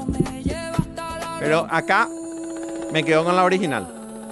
Pero acá me quedo con la original.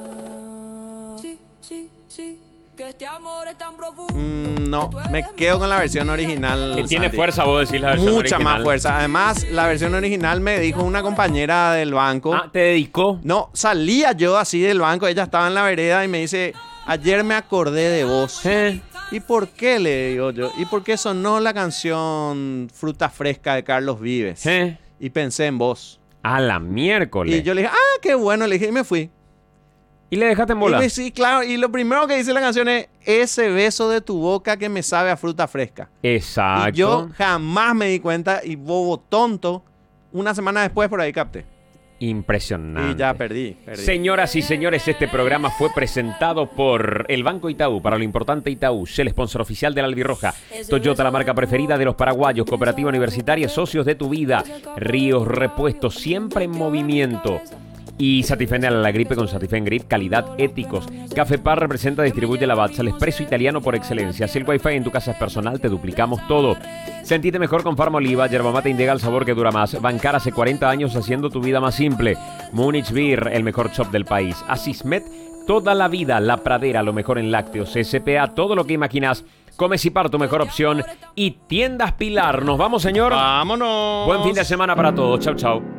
No, me quedo con la versión original. Que tiene Santi. fuerza, vos decís la versión Mucha original. más fuerza. Además, la versión original me dijo una compañera del banco. Ah, ¿te dedicó? No, salía yo así del banco, ella estaba en la vereda y me dice, ayer me acordé de vos. ¿Y por qué? Le digo yo. ¿Y por qué sonó la canción Fruta Fresca de Carlos Vives? Y pensé en vos. A la miércoles. Y yo le dije, ah, qué bueno, le dije, y me fui. ¿Y le dejaste en bola? Sí, claro, y lo primero que dice la canción es, ese beso de tu boca que me sabe a fruta fresca. Exacto. Y yo jamás me di cuenta, y bobo tonto, una semana después por ahí capté. Impresionante. Y ya perdí. Señoras y señores, este programa fue presentado por el Banco Itaú, para lo importante Itaú, el sponsor oficial de la Albirroja, Toyota, la marca preferida de los paraguayos, Cooperativa Universitaria, socios de tu vida, Ríos Repuestos, siempre en movimiento. Y Satifen a la gripe con Satifen Grip, calidad, éticos. Café Par representa, distribuye Lavazza, el expreso italiano por excelencia. Si el wifi en tu casa es personal, te duplicamos todo. Sentite mejor con Farma Oliva, yerba mate Indega, el sabor que dura más. Bancar hace 40 años haciendo tu vida más simple. Munich Beer, el mejor shop del país. Asismet, toda la vida, La Pradera, lo mejor en lácteos. SPA, todo lo que imaginas. Comecipar, tu mejor opción. Y Tiendas Pilar. ¿Nos vamos, señor? ¡Vámonos! Buen fin de semana para todos. Chau, chau.